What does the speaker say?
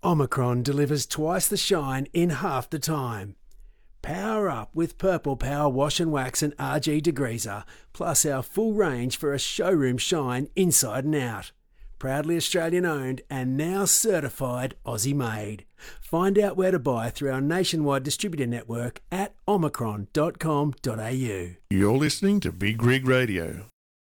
Omicron delivers twice the shine in half the time. Power up with Purple Power Wash and Wax and RG Degreaser, plus our full range for a showroom shine inside and out. Proudly Australian owned and now certified Aussie made. Find out where to buy through our nationwide distributor network at omicron.com.au. You're listening to Big Rig Radio.